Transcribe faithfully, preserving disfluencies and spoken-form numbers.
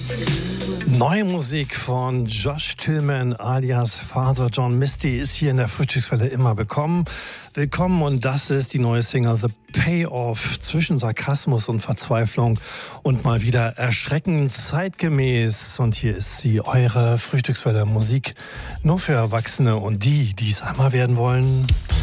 Neue Musik von Josh Tillman alias Father John Misty ist hier in der Frühstückswelle immer bekommen. Willkommen, und das ist die neue Single The Payoff, zwischen Sarkasmus und Verzweiflung und mal wieder erschreckend zeitgemäß. Und hier ist sie, eure Frühstückswelle Musik nur für Erwachsene und die, die es einmal werden wollen.